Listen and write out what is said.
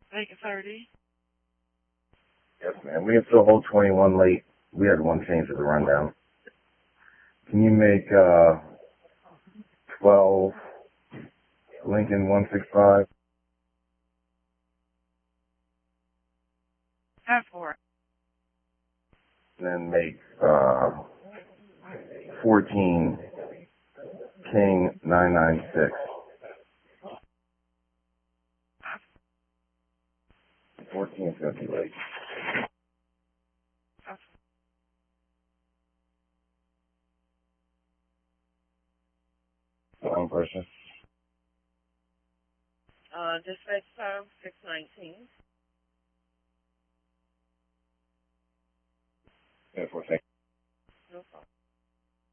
Make it 30. Yes, ma'am. We can still hold 21 late. We had one change of the rundown. Can you make 12 Lincoln 165? Have 4. And then make 14 King 996. 14's going to be late. One person. Dispatch time 619. Yeah, 14. No problem.